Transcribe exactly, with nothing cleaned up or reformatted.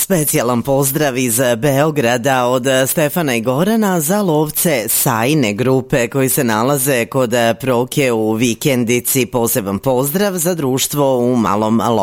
Specijalan pozdrav iz Beograda od Stefana i Gorana za lovce Sajne grupe koji se nalaze kod Proke u Vikendici. Poseban pozdrav za društvo u Malom